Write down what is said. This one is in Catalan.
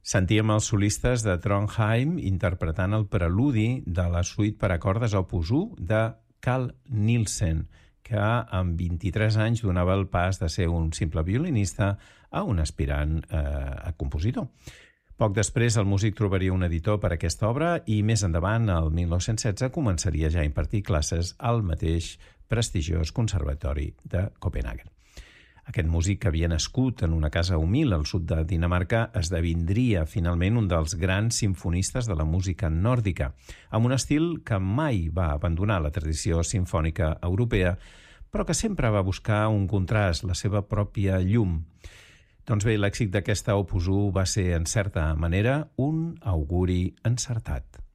Sentíem els solistes de Trondheim interpretant el preludi de la suite per a cordes opus 1 de Carl Nielsen, que amb 23 anys donava el pas de ser un simple violinista a un aspirant a compositor. Poc després el músic trobaria un editor per a aquesta obra i més endavant, el 1916, començaria ja a impartir classes al mateix prestigiós Conservatori de Copenhagen. Aquest músic, que havia nascut en una casa humil al sud de Dinamarca, esdevindria finalment un dels grans simfonistes de la música nòrdica, amb un estil que mai va abandonar la tradició simfònica europea, però que sempre va buscar un contrast, la seva pròpia llum. Doncs bé, l'èxit d'aquesta Opus 1 va ser, en certa manera, un auguri encertat.